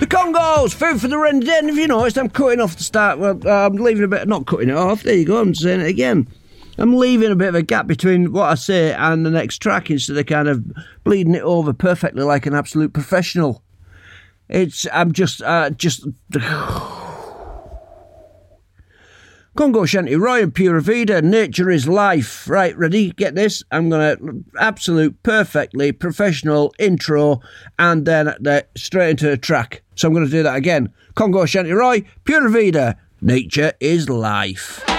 Congos, food for the rainy day. And if you noticed, I'm cutting off the start. Well, I'm leaving a bit, not cutting it off. There you go, I'm saying it again. I'm leaving a bit of a gap between what I say and the next track instead of kind of bleeding it over perfectly like an absolute professional. I'm just Congo Shanty Roy and Pura Vida, Nature is Life. Right, ready? Get this? I'm going to absolute perfectly professional intro and then straight into the track. So I'm going to do that again. Congo Shanty Roy, Pura Vida, Nature is Life.